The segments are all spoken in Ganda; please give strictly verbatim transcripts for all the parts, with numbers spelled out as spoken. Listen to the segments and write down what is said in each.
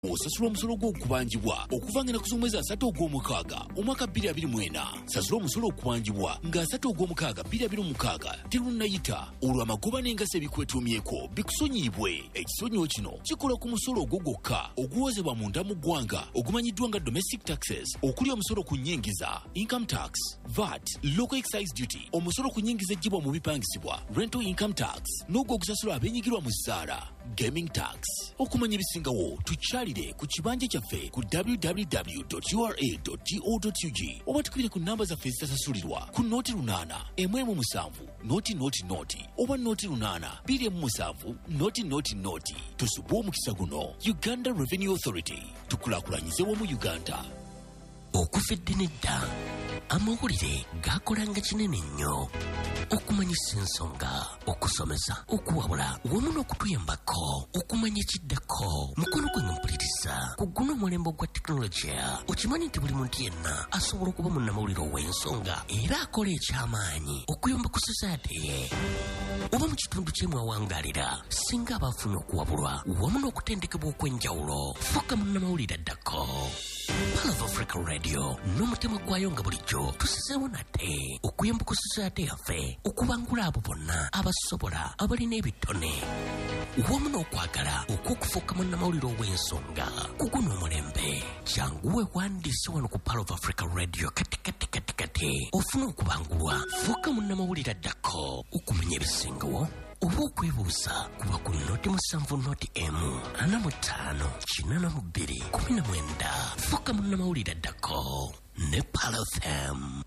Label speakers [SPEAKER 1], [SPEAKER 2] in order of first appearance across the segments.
[SPEAKER 1] Osasula omusolo gw'okubangibwa okuva nga nakuza omwezi asatu ogw'omukaaga omwaka bbiri abiri mu ena. Sasula omusolo okubangibwa nga asatu ogw'omukaaga bbiri abiri mu mukaaga terunnayita olwo amagoba n'engasa ebikwetuumyeko bikusonyiibwe. Ekisonyiwo kino kikola ku musolo ogwo gwokka oguwozebwa munda mu ggwanga ogumanyiddwa nga domestic taxes, okuli omusolo ku nnyingiza income tax, V A T, local excise duty, omusolo ku nnyingiza ejjibwa mu bipangisibwa rental income tax, n'ogwo ogusasula abenyigirwa mu zzaala gaming tax. Okumanya ebisingawo tukyalire ku kibanja kyaffe ku w w w dot u r a dot go dot u g oba tukubire ku namba zaffe ezitasasulirwa ku nooti lunaana emu emu musanvu nooti nooti nooti oba nooti lunaana bbiri emu musanvu nooti nooti nooti. Tusubwe omukisa guno. Uganda Revenue Authority, tukulaakulanyize wamu Uganda.
[SPEAKER 2] Okufedde nedda amawulire gakolanga kinene nnyo okumanyisa ensonga, okusomesa, okuwabula wamu n'okutuyambako okumanya ekiddako. Mukono gwe nga mpuliriza ku guno omulembe gwa tekinologiya. Okimanyi nti buli muntu yenna asobola okuba munnamawulire ow'ensonga era akola ekyamaanyi okuyamba ku society ye oba mu kitundu kye mwawangaalira singa abaafuna okuwabulwa wamu n'okutendekebwa okw'enjawulo. Fuuka munnamawulire addako. Pal of Africa Radio n'omutima gwayo nga bulijjo tusizeewo nate okuyamba ku society yaffe okubangula abo bonna abasobola abalina ebitone wamu n'okwagala okw'okufuuka munnamawulire ow'ensonga ku guno omulembe. Kyanguwe wandiise wano ku Pal of Africa Radio kati kati kati kati ofuna okubangulwa. Fuuka munnamawulire addako okumanya ebisingawo oba okwebuuza kuba ku noti musanvu noti emu ana mu ttaano kinaana mu bbiri kumi na mwenda. Fuuka munnamawulire addako ne Pal F M.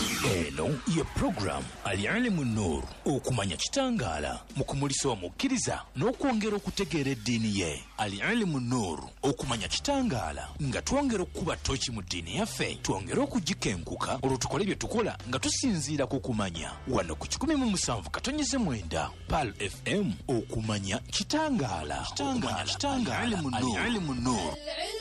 [SPEAKER 3] Eno ye program Al-Alimu Nur, okumanya kitangaala mu kumulisa omukkiriza n'okwongera okutegeera eddiini ye. Al-Alimu Nur, okumanya kitangaala nga twongera okukuba toki mu ddiini yaffe, twongera okugikenkuka olwo tukole bye tukola nga tusinziira ku kumanya. Wano ku kikumi mu musanvu katonnyeze mwenda Pal F M, okumanya kitangaala. Kitangaala. Al-Alimu Nur.